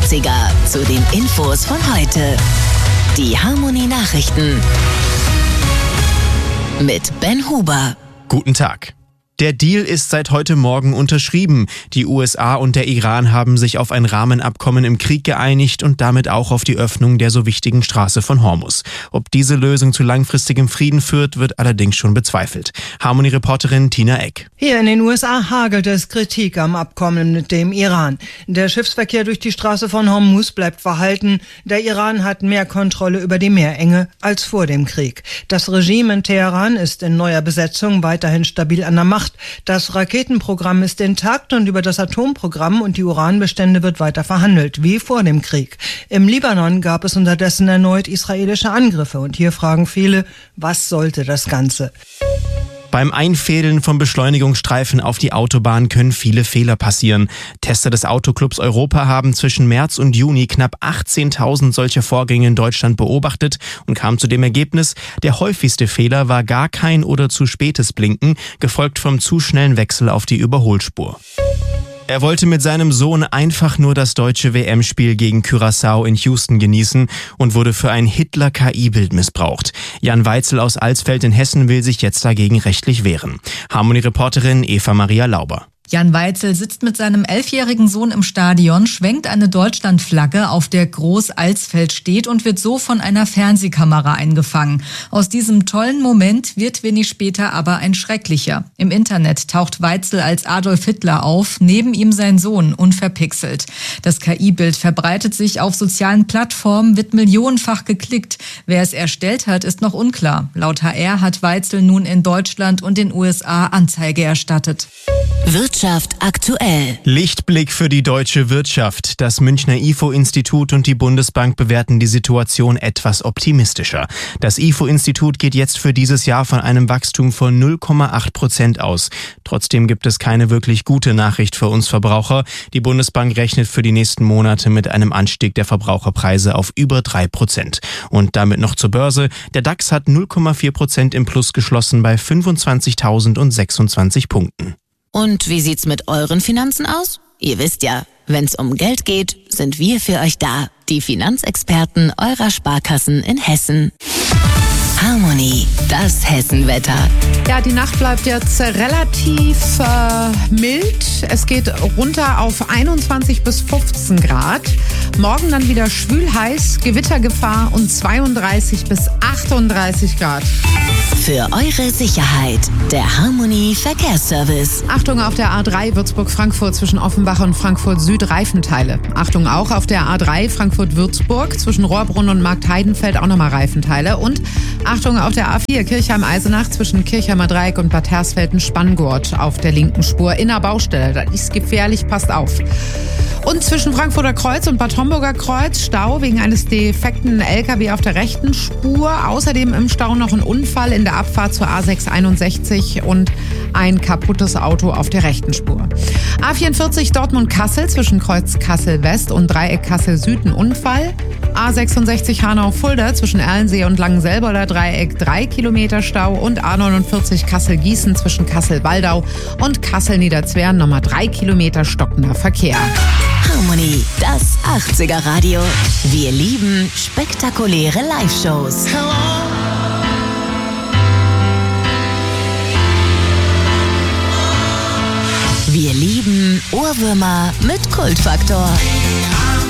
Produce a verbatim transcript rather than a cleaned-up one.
achtziger zu den Infos von heute. Die Harmonie-Nachrichten mit Ben Huber. Guten Tag. Der Deal ist seit heute Morgen unterschrieben. Die U S A und der Iran haben sich auf ein Rahmenabkommen im Krieg geeinigt und damit auch auf die Öffnung der so wichtigen Straße von Hormuz. Ob diese Lösung zu langfristigem Frieden führt, wird allerdings schon bezweifelt. Harmonie-Reporterin Tina Eck. Hier in den U S A hagelt es Kritik am Abkommen mit dem Iran. Der Schiffsverkehr durch die Straße von Hormuz bleibt verhalten. Der Iran hat mehr Kontrolle über die Meerenge als vor dem Krieg. Das Regime in Teheran ist in neuer Besetzung weiterhin stabil an der Macht. Das Raketenprogramm ist intakt und über das Atomprogramm und die Uranbestände wird weiter verhandelt, wie vor dem Krieg. Im Libanon gab es unterdessen erneut israelische Angriffe und hier fragen viele, was sollte das Ganze? Beim Einfädeln von Beschleunigungsstreifen auf die Autobahn können viele Fehler passieren. Tester des Autoclubs Europa haben zwischen März und Juni knapp achtzehntausend solcher Vorgänge in Deutschland beobachtet und kamen zu dem Ergebnis, der häufigste Fehler war gar kein oder zu spätes Blinken, gefolgt vom zu schnellen Wechsel auf die Überholspur. Er wollte mit seinem Sohn einfach nur das deutsche W M-Spiel gegen Curaçao in Houston genießen und wurde für ein Hitler-K I-Bild missbraucht. Jan Weitzel aus Alsfeld in Hessen will sich jetzt dagegen rechtlich wehren. Harmonie-Reporterin Eva Maria Lauber. Jan Weitzel sitzt mit seinem elfjährigen Sohn im Stadion, schwenkt eine Deutschlandflagge, auf der groß Alsfeld steht und wird so von einer Fernsehkamera eingefangen. Aus diesem tollen Moment wird wenig später aber ein schrecklicher. Im Internet taucht Weitzel als Adolf Hitler auf, neben ihm sein Sohn, unverpixelt. Das K I-Bild verbreitet sich auf sozialen Plattformen, wird millionenfach geklickt. Wer es erstellt hat, ist noch unklar. Laut H R hat Weitzel nun in Deutschland und den U S A Anzeige erstattet. Wirtschaft aktuell. Lichtblick für die deutsche Wirtschaft. Das Münchner I F O-Institut und die Bundesbank bewerten die Situation etwas optimistischer. Das I F O-Institut geht jetzt für dieses Jahr von einem Wachstum von null Komma acht Prozent aus. Trotzdem gibt es keine wirklich gute Nachricht für uns Verbraucher. Die Bundesbank rechnet für die nächsten Monate mit einem Anstieg der Verbraucherpreise auf über drei Prozent. Und damit noch zur Börse. Der DAX hat null Komma vier Prozent im Plus geschlossen bei fünfundzwanzigtausendsechsundzwanzig Punkten. Und wie sieht's mit euren Finanzen aus? Ihr wisst ja, wenn's um Geld geht, sind wir für euch da. Die Finanzexperten eurer Sparkassen in Hessen. Harmonie, das Hessenwetter. Ja, die Nacht bleibt jetzt relativ äh, mild. Es geht runter auf einundzwanzig bis fünfzehn Grad. Morgen dann wieder schwül heiß, Gewittergefahr und zweiunddreißig bis achtunddreißig Grad. Für eure Sicherheit, der Harmonie Verkehrsservice. Achtung auf der A drei Würzburg-Frankfurt zwischen Offenbach und Frankfurt Süd Reifenteile. Achtung auch auf der A drei Frankfurt-Würzburg zwischen Rohrbrunn und Marktheidenfeld auch nochmal Reifenteile. Und Achtung auf der A vier Kirchheim-Eisenach zwischen Kirchheimer Dreieck und Bad Hersfelden-Spanngurt auf der linken Spur in der Baustelle. Das ist gefährlich, passt auf. Und zwischen Frankfurter Kreuz und Bad Homburger Kreuz Stau wegen eines defekten L K W auf der rechten Spur. Außerdem im Stau noch ein Unfall in der Abfahrt zur A sechs einundsechzig und ein kaputtes Auto auf der rechten Spur. A vierundvierzig Dortmund-Kassel zwischen Kreuz Kassel-West und Dreieck Kassel-Süd ein Unfall. A sechsundsechzig Hanau-Fulda zwischen Erlensee und Langenselboder Dreieck drei Kilometer Stau und A neunundvierzig Kassel-Gießen zwischen Kassel-Waldau und Kassel-Niederzwern nochmal drei Kilometer stockender Verkehr. Harmonie, das achtziger Radio. Wir lieben spektakuläre Live-Shows. Wir lieben Ohrwürmer mit Kultfaktor.